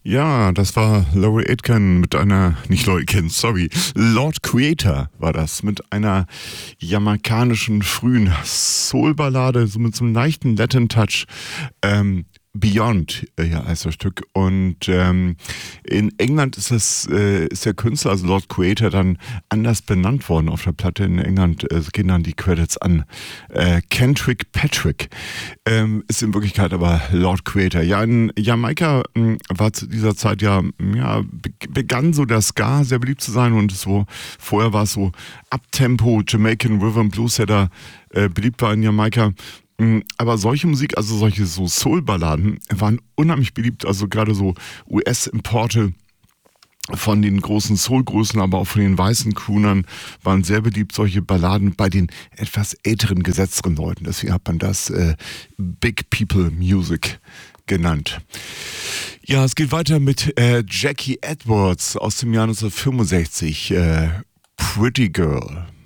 Ja, das war Laurie Aitken mit einer, nicht Laurie Aitken, sorry, Lord Creator war das, mit einer jamaikanischen frühen Soul-Ballade, so mit so einem leichten Latin-Touch. Beyond, ja, heißt das Stück. Und in England ist der Künstler, also Lord Creator, dann anders benannt worden auf der Platte. In England gehen dann die Credits an Kendrick Patrick. Ist in Wirklichkeit aber Lord Creator. Ja, in Jamaika war zu dieser Zeit begann so der Ska sehr beliebt zu sein und so, vorher war es so Uptempo, Jamaican Rhythm Blues, der da beliebt war in Jamaika. Aber solche Musik, also solche so Soul-Balladen, waren unheimlich beliebt. Also gerade so US-Importe von den großen Soul-Größen, aber auch von den weißen Croonern waren sehr beliebt. Solche Balladen bei den etwas älteren, gesetzteren Leuten. Deswegen hat man das Big People Music genannt. Ja, es geht weiter mit Jackie Edwards aus dem Jahr 1965. Pretty Girl.